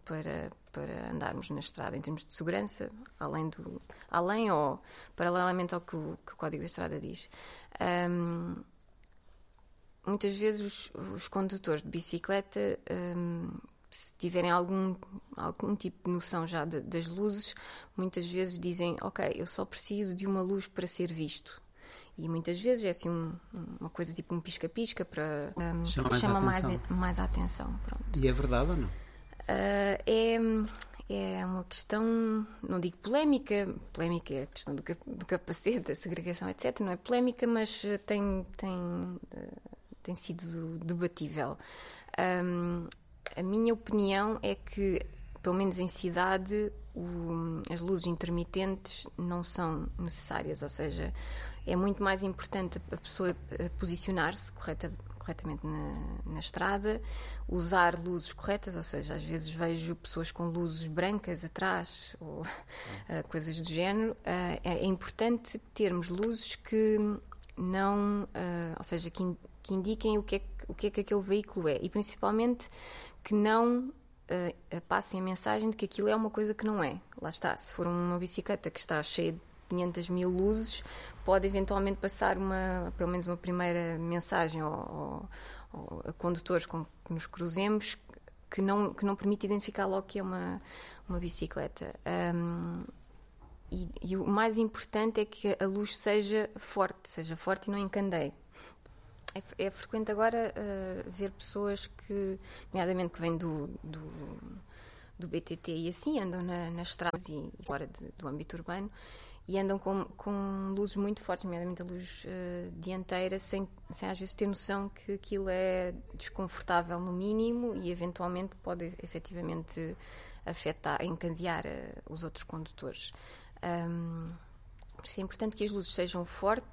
para andarmos na estrada em termos de segurança, além ou paralelamente ao que o Código da Estrada diz. Muitas vezes os condutores de bicicleta, se tiverem algum tipo de noção já das luzes, muitas vezes dizem, ok, eu só preciso de uma luz para ser visto. E muitas vezes é assim uma coisa tipo um pisca-pisca para chama mais a atenção. Pronto. E é verdade ou não? É uma questão, não digo polémica é a questão do capacete, da segregação, etc. Não é polémica, mas tem sido debatível. A minha opinião é que, pelo menos em cidade, as luzes intermitentes não são necessárias, ou seja, é muito mais importante a pessoa posicionar-se corretamente na estrada, usar luzes corretas, ou seja, às vezes vejo pessoas com luzes brancas atrás, ou coisas do género. É importante termos luzes que não, ou seja, que indiquem o que é que aquele veículo é, e principalmente que não passem a mensagem de que aquilo é uma coisa que não é. Lá está, se for uma bicicleta que está cheia de 500 mil luzes, pode eventualmente passar pelo menos uma primeira mensagem a condutores com que nos cruzemos que não permite identificar logo que é uma bicicleta. E o mais importante é que a luz seja forte e não encandeie. É frequente agora ver pessoas nomeadamente que vêm do BTT e assim, andam nas estradas e fora do âmbito urbano, e andam com luzes muito fortes, nomeadamente a luz dianteira, sem às vezes ter noção que aquilo é desconfortável no mínimo e eventualmente pode efetivamente encadear os outros condutores. Por isso é importante que as luzes sejam fortes,